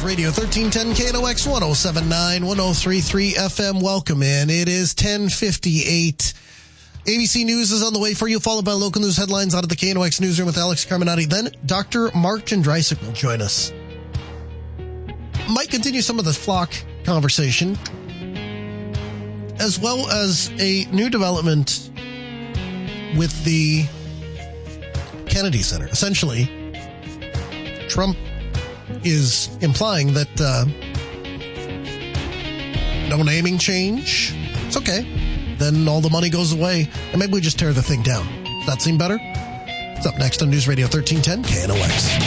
Radio 1310 KNOX 1079 1033 FM. Welcome in. It is 10:58. ABC News is on the way for you, followed by local news headlines out of the KNOX newsroom with Alex Carminati. Then Dr. Mark Jędrysik will join us. Might continue some of the flock conversation, as well as a new development with the Kennedy Center. Essentially, Trump is implying that no naming change, it's okay. Then all the money goes away, and maybe we just tear the thing down. Does that seem better? It's up next on News Radio 1310 KNOX.